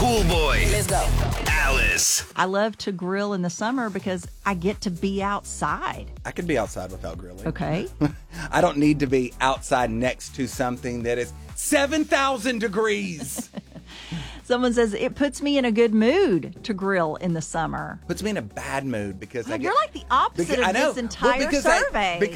Pool Boy. Let's go. Alice. I love to grill in the summer because I get to be outside. I could be outside without grilling. Okay. I don't need to be outside next to something that is 7,000 degrees. Someone says it puts me in a good mood to grill in the summer. Puts me in a bad mood because God, you're like the opposite of this entire survey.